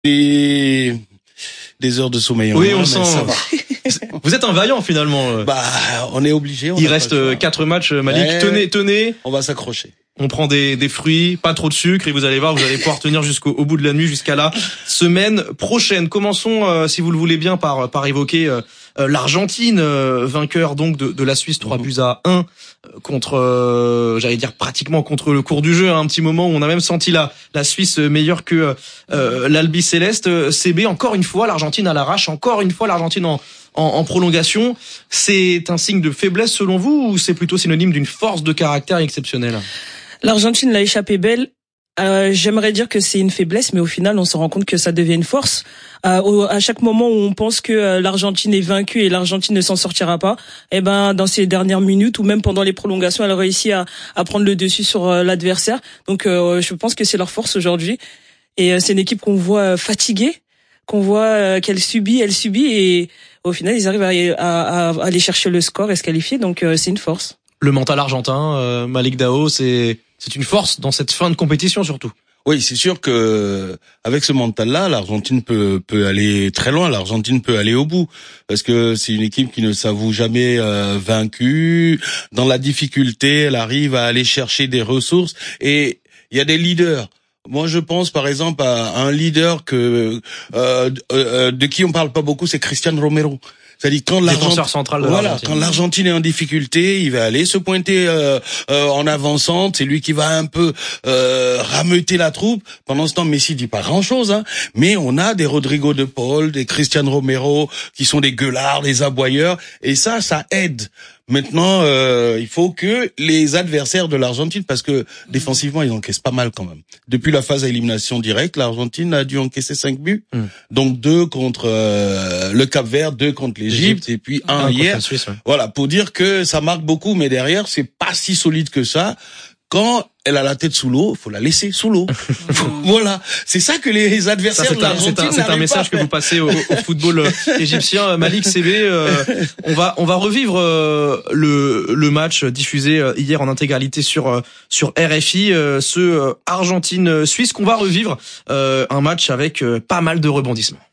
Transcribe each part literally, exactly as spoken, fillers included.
des, des heures de sommeil. Oui, on sent. Ça va. Vous êtes un vaillant finalement. Bah, on est obligé. On Il reste quatre matchs, Malik. Ouais, tenez, tenez. On va s'accrocher. On prend des, des fruits, pas trop de sucre, et vous allez voir, vous allez pouvoir tenir jusqu'au au bout de la nuit, jusqu'à la semaine prochaine. Commençons, euh, si vous le voulez bien, par par évoquer euh, l'Argentine, euh, vainqueur donc de, de la Suisse, trois buts à un contre, euh, j'allais dire pratiquement contre le cours du jeu, hein, un petit moment où on a même senti la la Suisse meilleure que euh, l'Albi Céleste. C B, encore une fois, l'Argentine à l'arrache, encore une fois l'Argentine en En, en prolongation. C'est un signe de faiblesse selon vous, ou c'est plutôt synonyme d'une force de caractère exceptionnelle? L'Argentine l'a échappé belle. Euh, j'aimerais dire que c'est une faiblesse, mais au final, on se rend compte que ça devient une force. Euh, au, à chaque moment où on pense que euh, l'Argentine est vaincue et l'Argentine ne s'en sortira pas, eh ben, dans ces dernières minutes ou même pendant les prolongations, elle réussit à, à prendre le dessus sur euh, l'adversaire. Donc, euh, je pense que c'est leur force aujourd'hui. Et euh, c'est une équipe qu'on voit euh, fatiguée, qu'on voit euh, qu'elle subit, elle subit, et au final, ils arrivent à, à, à aller chercher le score et se qualifier. Donc, euh, c'est une force. Le mental argentin, euh, Malik Dao, c'est c'est une force dans cette fin de compétition surtout. Oui, c'est sûr que avec ce mental-là, l'Argentine peut peut aller très loin. L'Argentine peut aller au bout parce que c'est une équipe qui ne s'avoue jamais euh, vaincue. Dans la difficulté, elle arrive à aller chercher des ressources, et il y a des leaders. Moi, je pense par exemple à un leader que euh, euh, de qui on parle pas beaucoup, c'est Cristiano Romero. C'est-à-dire quand l'Argentine, voilà, quand l'Argentine est en difficulté, il va aller se pointer euh, euh, en avançant. C'est lui qui va un peu euh, rameuter la troupe. Pendant ce temps, Messi dit pas grand-chose, hein. Mais on a des Rodrigo de Paul, des Cristiano Romero qui sont des gueulards, des aboyeurs, et ça, ça aide. Maintenant, euh, il faut que les adversaires de l'Argentine, parce que défensivement, ils encaissent pas mal quand même. Depuis la phase à élimination directe, l'Argentine a dû encaisser cinq buts. Mm. Donc deux contre euh, le Cap-Vert, deux contre l'Égypte, et puis un, un hier. Suisse, ouais. Voilà, pour dire que ça marque beaucoup, mais derrière, c'est pas si solide que ça. Quand elle a la tête sous l'eau, faut la laisser sous l'eau. Voilà, c'est ça que les adversaires ça, de l'Argentine C'est un, c'est un message que vous passez au, au football égyptien. Malik, C B, euh, on va on va revivre euh, le le match diffusé hier en intégralité sur sur R F I, euh, ce euh, Argentine-Suisse qu'on va revivre, euh, un match avec euh, pas mal de rebondissements.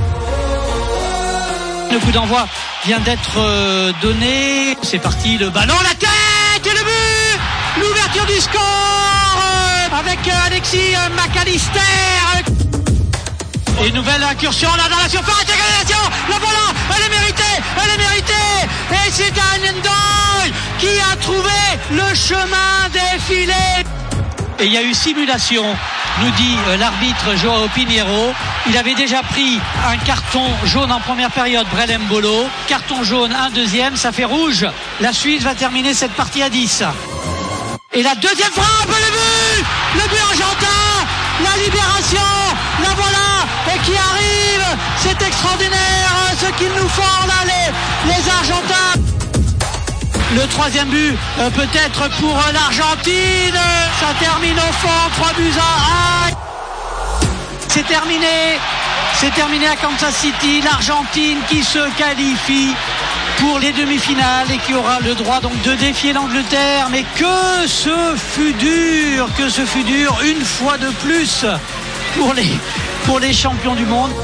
Le coup d'envoi vient d'être euh, donné. C'est parti, le ballon, la tête et le but. L'ouverture du score euh, avec euh, Alexis euh, McAllister. Et une nouvelle incursion là dans la surface, égalisation, la voilà, elle est méritée, elle est méritée. Et c'est Dan Ndoye qui a trouvé le chemin des filets. Et il y a eu simulation, nous dit euh, l'arbitre Joao Pinheiro. Il avait déjà pris un carton jaune en première période, Brel Mbolo. Carton jaune, un deuxième, ça fait rouge. La Suisse va terminer cette partie à dix. Et la deuxième frappe, le but, le but argentin, la libération, la voilà, et qui arrive, c'est extraordinaire ce qu'ils nous font là, les, les Argentins. Le troisième but, euh, peut-être pour euh, l'Argentine, ça termine au fond, trois buts à un. C'est terminé, c'est terminé à Kansas City, l'Argentine qui se qualifie pour les demi-finales et qui aura le droit donc de défier l'Angleterre. Mais que ce fut dur, que ce fut dur une fois de plus pour les, pour les champions du monde.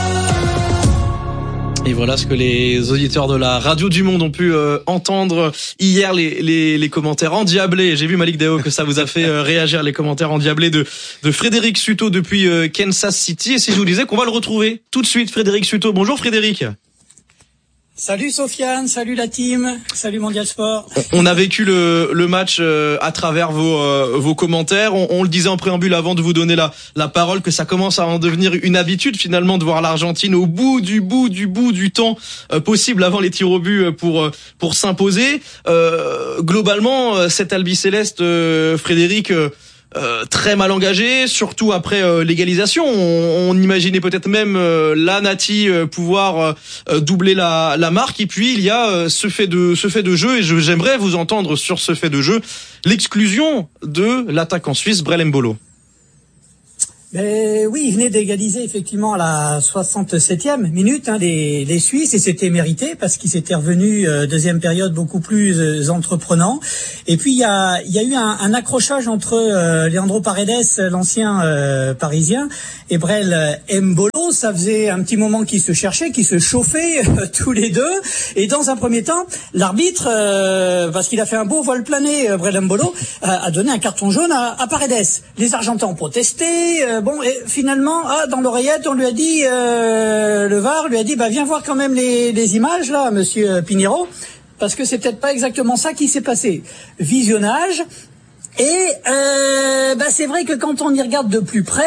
Et voilà ce que les auditeurs de la Radio du Monde ont pu euh, entendre hier, les, les, les commentaires endiablés. J'ai vu, Malik Dao, que ça vous a fait euh, réagir, les commentaires endiablés de, de Frédéric Suto depuis euh, Kansas City. Et si je vous disais qu'on va le retrouver tout de suite, Frédéric Suto. Bonjour Frédéric. Salut Sofiane, salut la team, salut Mondial Sport. On a vécu le, le match euh, à travers vos, euh, vos commentaires. On, on le disait en préambule avant de vous donner la, la parole, que ça commence à en devenir une habitude finalement de voir l'Argentine au bout du bout du bout du temps euh, possible avant les tirs au but pour, pour s'imposer. Euh, globalement, cet Albi Céleste, euh, Frédéric... Euh, Euh, très mal engagé, surtout après euh, l'égalisation. On, on imaginait peut-être même euh, la Nati euh, pouvoir euh, doubler la, la marque. Et puis il y a euh, ce fait de ce fait de jeu, et je, j'aimerais vous entendre sur ce fait de jeu, l'exclusion de l'attaquant suisse Brel Mbolo. Mais oui, il venait d'égaliser effectivement à la soixante-septième minute hein, les, les Suisses, et c'était mérité parce qu'ils étaient revenus euh, deuxième période beaucoup plus euh, entreprenant. Et puis il y a, il y a eu un, un accrochage entre euh, Leandro Paredes, l'ancien euh, parisien, et Brel Mbolo. Ça faisait un petit moment qu'ils se cherchaient, qu'ils se chauffaient euh, tous les deux. Et dans un premier temps, l'arbitre, euh, parce qu'il a fait un beau vol plané, euh, Brel Mbolo, a, a donné un carton jaune à, à Paredes. Les Argentins ont protesté. Euh, Bon, et finalement, ah, dans l'oreillette, on lui a dit, euh, le V A R lui a dit, bah viens voir quand même les, les images là, Monsieur Pinheiro, parce que c'est peut-être pas exactement ça qui s'est passé. Visionnage, et euh, bah c'est vrai que quand on y regarde de plus près,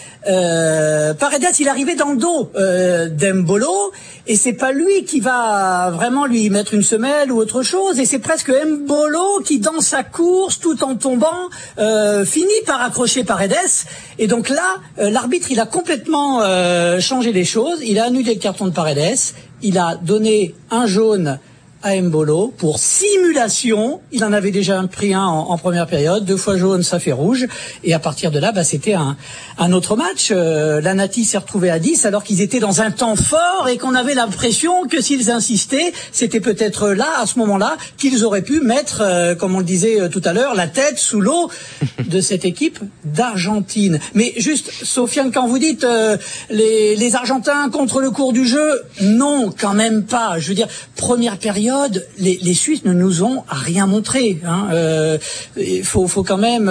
euh, Paredes il arrivait dans le dos euh, d'Embolo, et c'est pas lui qui va vraiment lui mettre une semelle ou autre chose, et c'est presque Mbolo qui dans sa course tout en tombant euh, finit par accrocher Paredes. Et donc là euh, l'arbitre il a complètement euh, changé les choses, il a annulé le carton de Paredes, il a donné un jaune à Mbolo pour simulation. Il en avait déjà pris un en, en première période, deux fois jaune, ça fait rouge. Et à partir de là, bah, c'était un, un autre match. Euh, la Nati s'est retrouvée à dix alors qu'ils étaient dans un temps fort et qu'on avait l'impression que s'ils insistaient, c'était peut-être là, à ce moment-là, qu'ils auraient pu mettre, euh, comme on le disait euh, tout à l'heure, la tête sous l'eau de cette équipe d'Argentine. Mais juste, Sofiane, quand vous dites euh, les, les Argentins contre le cours du jeu, non, quand même pas. Je veux dire, première période, Les, les Suisses ne nous ont rien montré. Hein. Euh, il faut, faut quand même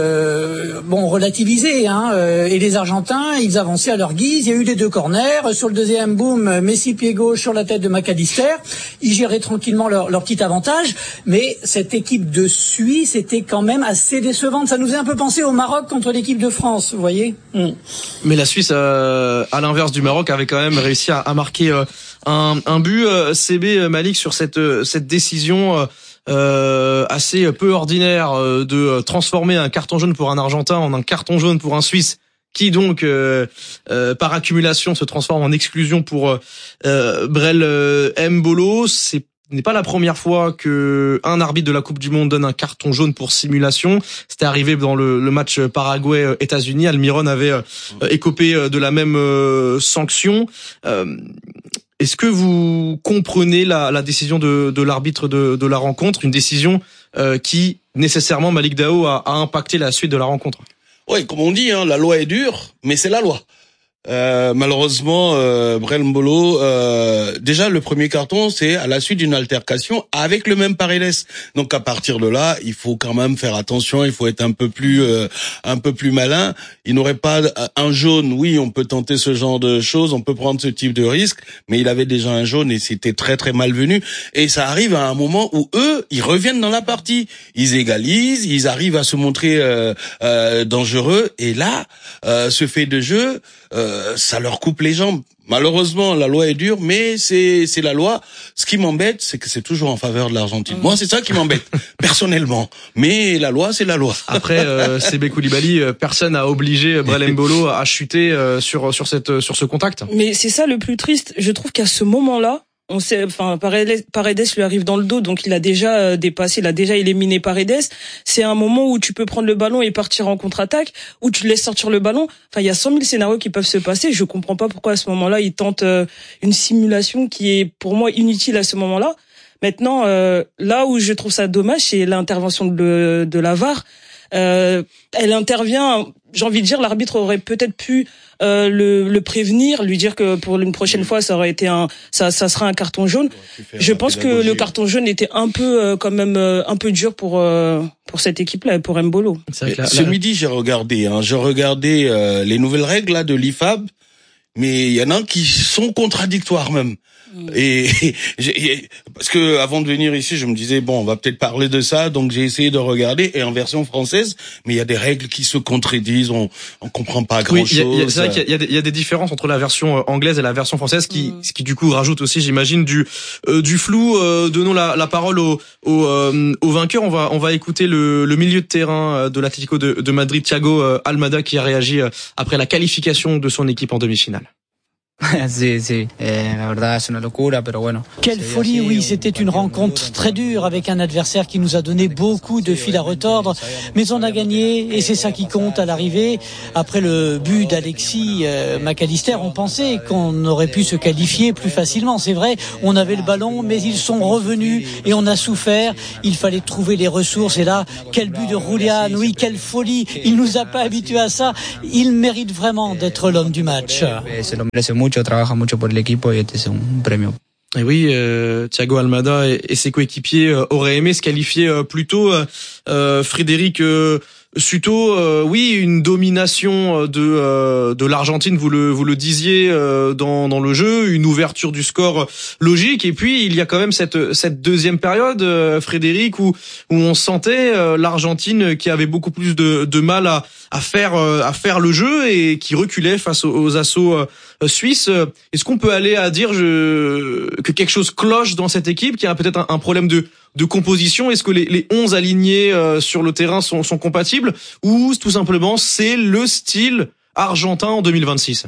euh, bon relativiser. Hein. Euh, et les Argentins, ils avançaient à leur guise. Il y a eu les deux corners. Sur le deuxième boom, Messi pied gauche sur la tête de McAllister. Ils géraient tranquillement leur, leur petit avantage. Mais cette équipe de Suisse était quand même assez décevante. Ça nous fait un peu penser au Maroc contre l'équipe de France, vous voyez. Mm. Mais la Suisse, euh, à l'inverse du Maroc, avait quand même réussi à, à marquer euh, un, un but. Euh, C B Malik sur cette cette décision euh, assez peu ordinaire euh, de transformer un carton jaune pour un Argentin en un carton jaune pour un Suisse, qui donc euh, euh, par accumulation se transforme en exclusion pour euh, Brel euh, Mbolo. C'est n'est pas la première fois que un arbitre de la Coupe du Monde donne un carton jaune pour simulation. C'était arrivé dans le, le match Paraguay-États-Unis. Almiron avait euh, écopé de la même euh, sanction. Euh, Est-ce que vous comprenez la, la décision de, de l'arbitre de, de la rencontre, une décision euh, qui nécessairement, Malik Daho, a, a impacté la suite de la rencontre? Oui, comme on dit, hein, la loi est dure, mais c'est la loi. Euh, malheureusement, euh, Brel Mbolo, euh, déjà le premier carton, c'est à la suite d'une altercation avec le même Paredes. Donc à partir de là, il faut quand même faire attention, il faut être un peu plus, euh, un peu plus malin. Il n'aurait pas un jaune. Oui, on peut tenter ce genre de choses, on peut prendre ce type de risque, mais il avait déjà un jaune et c'était très très malvenu. Et ça arrive à un moment où eux, ils reviennent dans la partie, ils égalisent, ils arrivent à se montrer euh, euh, dangereux. Et là, euh, ce fait de jeu. Euh, ça leur coupe les jambes. Malheureusement, la loi est dure, mais c'est c'est la loi. Ce qui m'embête, c'est que c'est toujours en faveur de l'Argentine. Moi, c'est ça qui m'embête personnellement. Mais la loi, c'est la loi. Après, euh, C B Koulibaly, personne n'a obligé Brel Mbolo à chuter euh, sur sur cette sur ce contact. Mais c'est ça le plus triste. Je trouve qu'à ce moment-là, on sait, enfin, Paredes, Paredes lui arrive dans le dos, donc il a déjà euh, dépassé, il a déjà éliminé Paredes. C'est un moment où tu peux prendre le ballon et partir en contre-attaque, où tu laisses sortir le ballon. Enfin, il y a cent mille scénarios qui peuvent se passer. Je comprends pas pourquoi à ce moment-là, il tente euh, une simulation qui est pour moi inutile à ce moment-là. Maintenant, euh, là où je trouve ça dommage, c'est l'intervention de, de la V A R. Euh, elle intervient, j'ai envie de dire, l'arbitre aurait peut-être pu euh, le, le prévenir, lui dire que pour une prochaine fois, ça aurait été un, ça, ça sera un carton jaune. Je pense que le carton jaune était un peu euh, quand même euh, un peu dur pour euh, pour cette équipe-là, pour Mbolo. Là, ce là, midi, j'ai regardé, hein, j'ai regardé euh, les nouvelles règles là de l'I F A B, mais il y en a qui sont contradictoires même. Et, et, et parce que avant de venir ici, je me disais bon, on va peut-être parler de ça, donc j'ai essayé de regarder et en version française, mais il y a des règles qui se contredisent, on on comprend pas grand-chose. Oui, c'est vrai qu'il y a, il y a des différences entre la version anglaise et la version française, qui mmh. ce qui du coup rajoute aussi, j'imagine, du euh, du flou. Euh, donnons la, la parole au au, euh, au vainqueur. On va on va écouter le, le milieu de terrain de l'Atlético de, de Madrid, Thiago Almada, qui a réagi après la qualification de son équipe en demi-finale. Sí, sí, eh, la verdad es una locura, pero bueno. Quelle folie, oui, c'était une rencontre très dure avec un adversaire qui nous a donné beaucoup de fil à retordre, mais on a gagné et c'est ça qui compte à l'arrivée. Après le but d'Alexis euh, McAllister, on pensait qu'on aurait pu se qualifier plus facilement, c'est vrai, on avait le ballon, mais ils sont revenus et on a souffert, il fallait trouver les ressources et là, quel but de Julián, oui, quelle folie, il nous a pas habitués à ça, il mérite vraiment d'être l'homme du match. Se lo merece mucho, trabaja mucho por el equipo y este es un premio. Et oui, euh, Thiago Almada et, et ses coéquipiers euh, auraient aimé se qualifier euh, plus tôt. Euh, Frédéric euh, Suto, euh, oui, une domination de euh, de l'Argentine, vous le vous le disiez euh, dans dans le jeu, une ouverture du score logique. Et puis il y a quand même cette cette deuxième période, euh, Frédéric, où où on sentait euh, l'Argentine qui avait beaucoup plus de de mal à à faire euh, à faire le jeu et qui reculait face aux, aux assauts euh, suisses. Est-ce qu'on peut aller à dire je, que quelque chose cloche dans cette équipe, qu'il y a peut-être un, un problème de de composition? Est-ce que les, les onze alignés euh, sur le terrain sont, sont compatibles, ou tout simplement c'est le style argentin en deux mille vingt-six?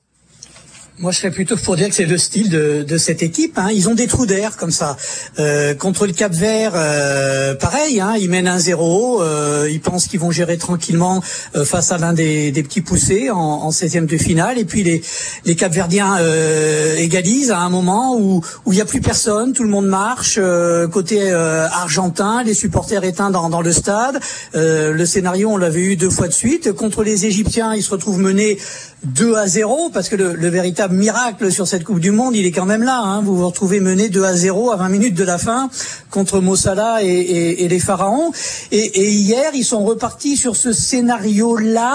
Moi, je serais plutôt pour dire que c'est le style de, de cette équipe. Hein. Ils ont des trous d'air comme ça. Euh, contre le Cap-Vert, euh, pareil. Hein, ils mènent un zéro. Euh, ils pensent qu'ils vont gérer tranquillement euh, face à l'un des, des petits poussés en, en seizième de finale. Et puis les, les Cap-Verdiens euh, égalisent à un moment où où il y a plus personne. Tout le monde marche. Euh, côté euh, argentin, les supporters éteints dans, dans le stade. Euh, le scénario, on l'avait eu deux fois de suite. Contre les Égyptiens, ils se retrouvent menés deux à zéro parce que le, le véritable miracle sur cette Coupe du Monde, il est quand même là. Hein. Vous vous retrouvez mené deux à zéro à vingt minutes de la fin contre Mo Salah et, et, et les Pharaons. Et, et hier, ils sont repartis sur ce scénario-là.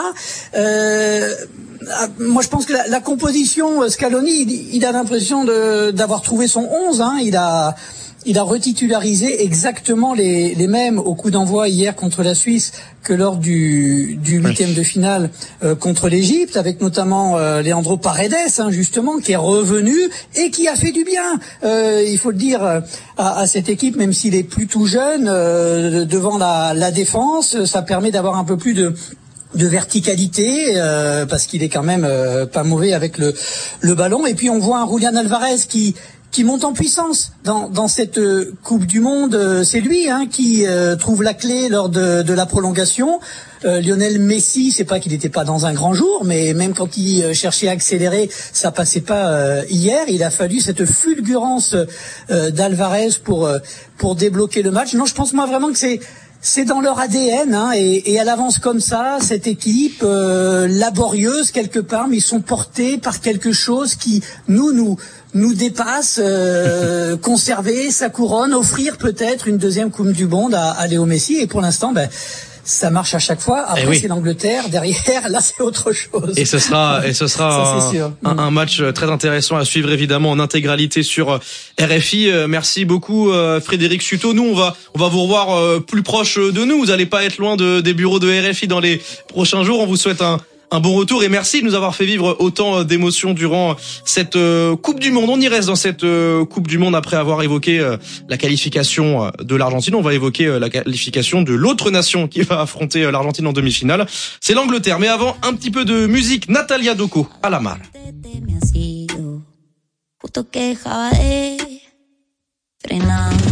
Euh, moi, je pense que la, la composition, Scaloni, il, il a l'impression de, d'avoir trouvé son onze. Hein. Il a... Il a retitularisé exactement les, les mêmes au coup d'envoi hier contre la Suisse que lors du, du huitième de finale euh, contre l'Égypte, avec notamment euh, Leandro Paredes, hein, justement, qui est revenu et qui a fait du bien. Euh, il faut le dire à, à cette équipe, même s'il est plus tout jeune, euh, devant la, la défense, ça permet d'avoir un peu plus de de verticalité euh, parce qu'il est quand même euh, pas mauvais avec le le ballon. Et puis on voit un Julián Alvarez qui qui monte en puissance dans, dans cette euh, Coupe du Monde. Euh, c'est lui hein, qui euh, trouve la clé lors de, de la prolongation. Euh, Lionel Messi, c'est pas qu'il n'était pas dans un grand jour, mais même quand il euh, cherchait à accélérer, ça passait pas euh, hier. Il a fallu cette fulgurance euh, d'Alvarez pour euh, pour débloquer le match. Non, je pense moi vraiment que c'est c'est dans leur A D N, hein, et, et elle avance comme ça, cette équipe euh, laborieuse quelque part, mais ils sont portés par quelque chose qui nous nous nous dépasse. Euh, conserver sa couronne, offrir peut-être une deuxième Coupe du Monde à, à Léo Messi, et pour l'instant, ben ça marche à chaque fois. Après, oui. C'est l'Angleterre. Derrière, là, c'est autre chose. Et ce sera, et ce sera ça, un, un, un match très intéressant à suivre, évidemment, en intégralité sur R F I. Merci beaucoup, Frédéric Suto. Nous, on va, on va vous revoir plus proche de nous. Vous n'allez pas être loin de, des bureaux de R F I dans les prochains jours. On vous souhaite un, un bon retour et merci de nous avoir fait vivre autant d'émotions durant cette euh, Coupe du Monde. On y reste dans cette euh, Coupe du Monde après avoir évoqué euh, la qualification de l'Argentine. On va évoquer euh, la qualification de l'autre nation qui va affronter euh, l'Argentine en demi-finale. C'est l'Angleterre. Mais avant, un petit peu de musique. Natalia Doko, à la mar. Frenando